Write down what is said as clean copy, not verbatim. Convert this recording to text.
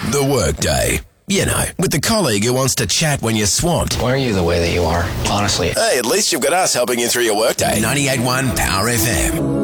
The Workday. You know, with the colleague who wants to chat when you're swamped. Why are you the way that you are, honestly? Hey, at least you've got us helping you through your workday. 98.1 Power FM.